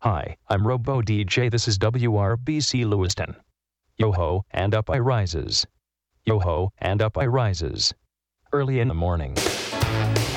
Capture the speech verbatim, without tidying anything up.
Hi, I'm Robo D J. This is W R B C Lewiston. Yo-ho, and up I rises. Yo-ho, and up I rises. Early in the morning.